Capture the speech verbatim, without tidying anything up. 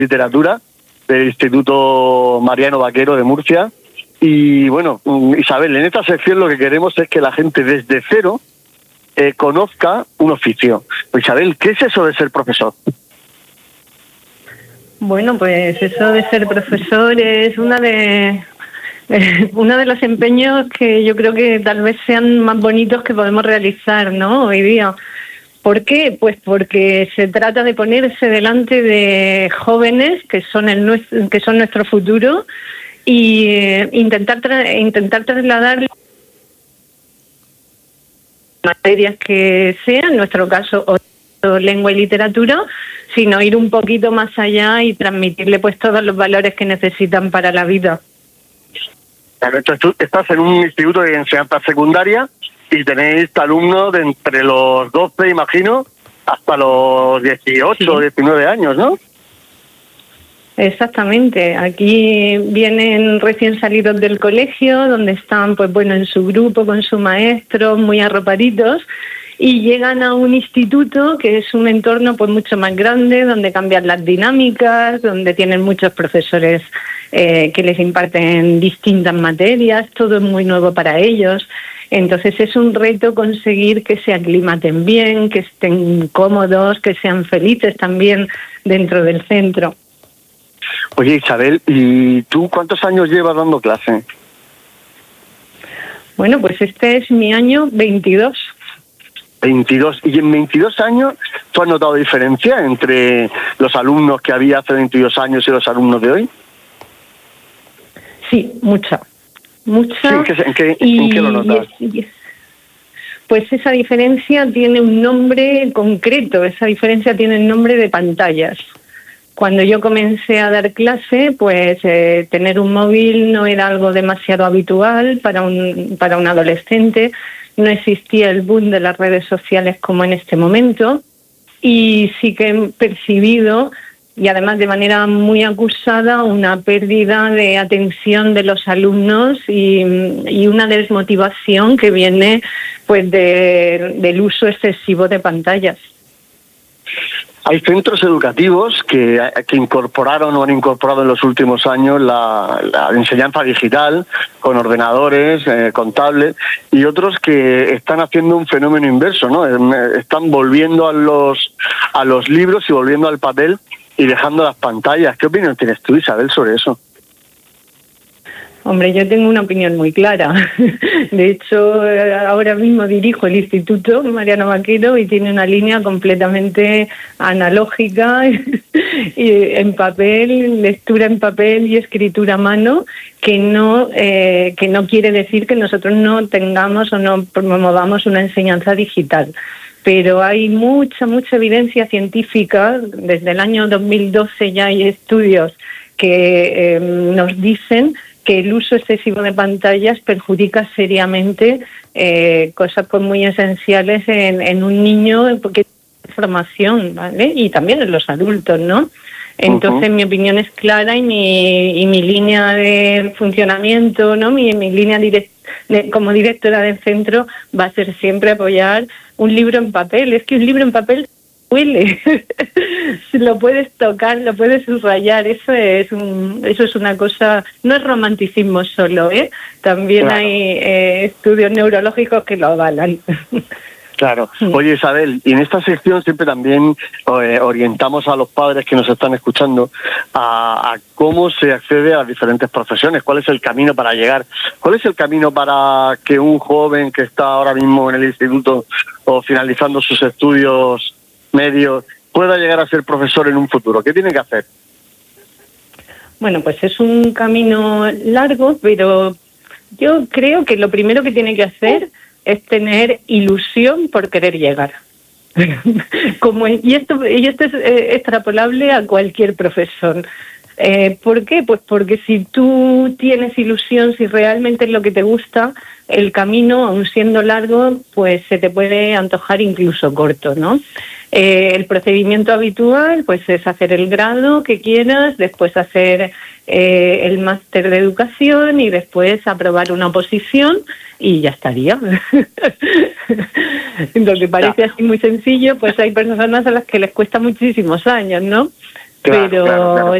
literatura del Instituto Mariano Vaquero de Murcia. Y bueno, Isabel, en esta sección lo que queremos es que la gente desde cero eh, conozca un oficio. Pues, Isabel, ¿qué es eso de ser profesor? Bueno, pues eso de ser profesor es una de eh, uno de los empeños que yo creo que tal vez sean más bonitos que podemos realizar, ¿no? Hoy día. ¿Por qué? Pues porque se trata de ponerse delante de jóvenes que son el que son nuestro futuro y eh, intentar tra intentar trasladar materias que sean, en nuestro caso o lengua y literatura, sino ir un poquito más allá y transmitirle pues todos los valores que necesitan para la vida. Entonces tú estás en un instituto de enseñanza secundaria y tenéis alumnos de entre los doce, imagino, hasta los dieciocho, sí. diecinueve años, ¿no? Exactamente. Aquí vienen recién salidos del colegio, donde están, pues bueno, en su grupo, con su maestro, muy arropaditos, y llegan a un instituto que es un entorno pues mucho más grande, donde cambian las dinámicas, donde tienen muchos profesores eh, que les imparten distintas materias, todo es muy nuevo para ellos. Entonces es un reto conseguir que se aclimaten bien, que estén cómodos, que sean felices también dentro del centro. Oye, Isabel, ¿y tú cuántos años llevas dando clase? Bueno, pues este es mi año veintidós. veintidós. Y en veintidós años, ¿tú has notado diferencia entre los alumnos que había hace veintidós años y los alumnos de hoy? Sí, mucha. Mucha. Sí, ¿en qué, y, ¿en qué lo notas? Y, y, pues esa diferencia tiene un nombre concreto, esa diferencia tiene el nombre de pantallas. Cuando yo comencé a dar clase, pues eh, tener un móvil no era algo demasiado habitual para un, para un adolescente. No existía el boom de las redes sociales como en este momento. Y sí que he percibido, y además de manera muy acusada, una pérdida de atención de los alumnos y, y una desmotivación que viene pues de, del uso excesivo de pantallas. Hay centros educativos que, que incorporaron o han incorporado en los últimos años la, la enseñanza digital con ordenadores, eh, con tablets, y otros que están haciendo un fenómeno inverso, ¿no? Están volviendo a los a los libros y volviendo al papel y dejando las pantallas. ¿Qué opinión tienes tú, Isabel, sobre eso? Hombre, yo tengo una opinión muy clara. De hecho, ahora mismo dirijo el Instituto Mariano Vaquero y tiene una línea completamente analógica, en papel, lectura en papel y escritura a mano, que no, eh, que no quiere decir que nosotros no tengamos o no promovamos una enseñanza digital. Pero hay mucha, mucha evidencia científica. Desde el año dos mil doce ya hay estudios que eh, nos dicen que el uso excesivo de pantallas perjudica seriamente eh, cosas pues muy esenciales en, en un niño, porque es formación, ¿vale? Y también en los adultos, ¿no? Entonces uh-huh. mi opinión es clara y mi, y mi línea de funcionamiento, ¿no? Mi, mi línea direct, de, como directora del centro va a ser siempre apoyar un libro en papel. Es que un libro en papel huele, lo puedes tocar, lo puedes subrayar, eso es un, eso es una cosa, no es romanticismo solo, ¿eh? También claro. hay eh, estudios neurológicos que lo avalan. Claro. Oye, Isabel, y en esta sección siempre también eh, orientamos a los padres que nos están escuchando a, a cómo se accede a las diferentes profesiones, cuál es el camino para llegar, cuál es el camino para que un joven que está ahora mismo en el instituto o finalizando sus estudios medios pueda llegar a ser profesor en un futuro. ¿Qué tiene que hacer? Bueno, pues es un camino largo, pero yo creo que lo primero que tiene que hacer es tener ilusión por querer llegar. Como, y esto, y esto es eh, extrapolable a cualquier profesión. Eh, ¿Por qué? Pues porque si tú tienes ilusión, si realmente es lo que te gusta, el camino, aun siendo largo, pues se te puede antojar incluso corto, ¿no? Eh, el procedimiento habitual pues es hacer el grado que quieras, después hacer eh, el máster de educación y después aprobar una oposición y ya estaría. Lo que parece así muy sencillo, pues hay personas a las que les cuesta muchísimos años, ¿no? Claro, pero claro, claro.